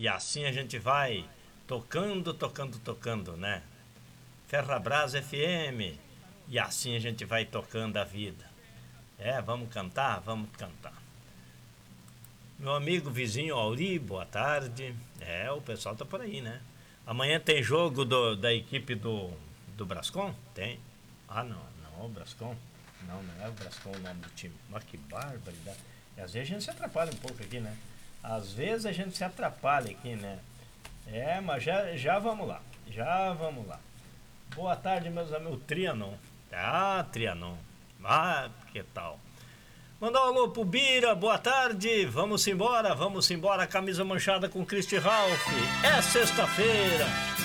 E assim a gente vai tocando, tocando, tocando, né? Ferrabras FM. E assim a gente vai tocando a vida. Vamos cantar? Vamos cantar. Meu amigo vizinho Auri, boa tarde. O pessoal tá por aí, né? Amanhã tem jogo da equipe do Brascom? Tem. Ah, não, o Brascom. Não é o Brascom o nome do time. Mas que barbaridade. E às vezes a gente se atrapalha um pouco aqui, né? Às vezes a gente se atrapalha aqui, né? Mas já vamos lá. Já vamos lá. Boa tarde, meus amigos. Trianon. Trianon. Que tal? Mandar um alô pro Bira, boa tarde. Vamos embora. Camisa manchada com Christy Ralph. É sexta-feira.